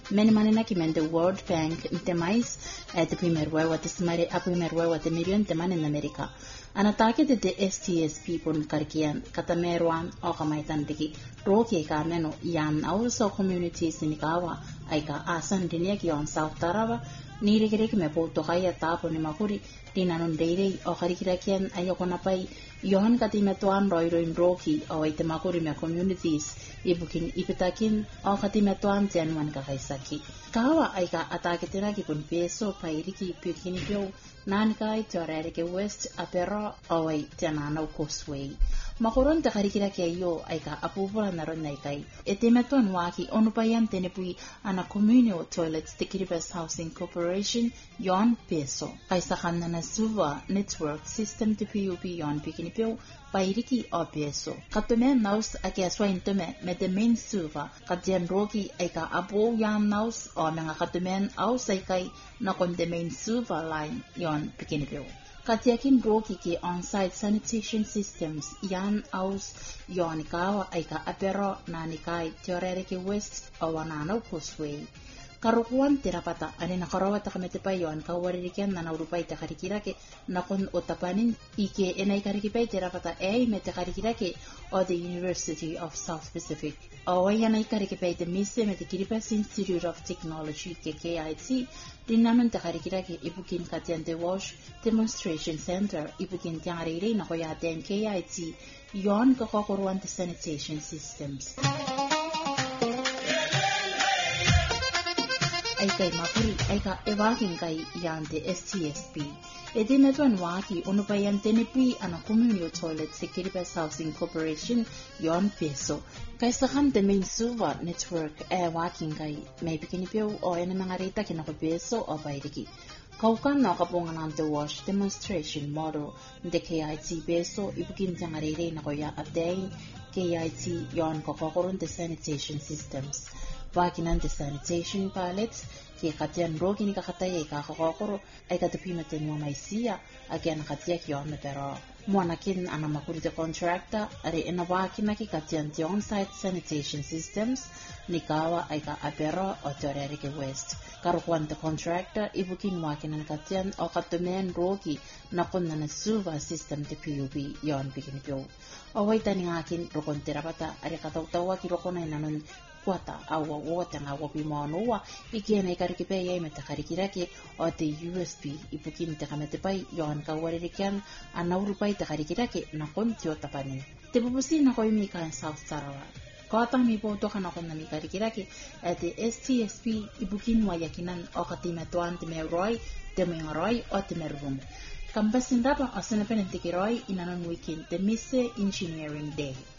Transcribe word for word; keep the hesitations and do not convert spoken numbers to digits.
meni manina kimen the World Bank te mais e te primer wewa te smare a primer wewa te million te manen Amerika. Anatake de de S T S P pun karkian katameruan o kamaitan diki roki ka meno yan also communities ni kawa aika asan dinia ki on South Tarawa ni rekere me po to kaya tapo ni makuri dinanon deire o karikirakian ayoko na pai yohan kati metuan roiroin roki o ite makuri me communities ibukin ipitakin o kati metuan tianwan kakaisaki kawa aika atake tena ki pun peso pairiki pikini pio Nankai Torerike West apero away tianana causeway. Makoron te karikira ke yo aika apupula naron naikai. Etemeton waki onupayan tenepui ana communal toilets te Kiribati Housing Corporation yon peso. Kaisakan na nasuva network system te P U P yon pikinipyo pairiki o peso. Katume naus ake aswain tume me de main suva katian roki aika abo yan naus o mga katumen au saikai na kon de main suva line yon pikinipyo. Katiakin roki ki on-site sanitation systems yan aus yon ikawa aika apero na nikai Teorerike West o wanano causeway. Karukuan tirapata ani nakarawa ta kamete pa yon kawaririkian na naurupay ta karikirake na kon utapanin ike enay karikipay tirapata ay mete karikirake o the University of South Pacific. O yan ay karikipay te mise mete Kiribati Institute of Technology ke K I T din naman ta karikirake ibukin katian de wash demonstration center ibukin tiang arire na koyate ang K I T yon kakakuruan te sanitation systems. Ay kay makuri ay ka ewaking kay yante S T S P. E din natuan waki unupayan tenepi ana communal toilet sa Kiribati Housing Corporation yon peso. Kaysa kam the main suva network e waking kay may bikinipyo o ena mga rita kinakupeso o bayriki. Kaukan na kapungan ng the wash demonstration model de K I T peso ibukin tiyang arire na kuya abdain K I T yon kakokurun the sanitation systems. Wakinan the sanitation pallets ki katian rogi ni kakatay ay kakakokoro ay katupimatin mo may siya agyan katiyak yon na pero muanakin ana makurite contractor ari inawakin na ki katian ti on-site sanitation systems ni kawa ay ka apero o Teorerike West karukuan the contractor ibukin wakinan katian o katumen rogi na kun na nasuva system ti P U B yon bikinipyo o way tani ngakin rukon tirapata ari katawtawa ki rukon ay nanon kuata awa wota nga wapi manuwa ikiana ikarikipe ya imeta karikirake o te U S B ipukin te kamete pai yon kawaririkian anaurupai te karikirake na kontio tapanin te pupusi na koy mika in South Sarawak kota mi po to kana kon na mi karikirake at the S T S P ibukin wayakinan o katimetuan te meroy te mengaroy o te mervum kambasin rapa asana penentikiroy inanon weekend te mise engineering day